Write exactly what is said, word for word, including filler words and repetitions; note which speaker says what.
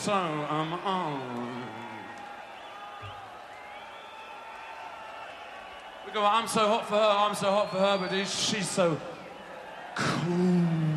Speaker 1: so am I. We go, I'm so hot for her, I'm so hot for her, but she's so cool.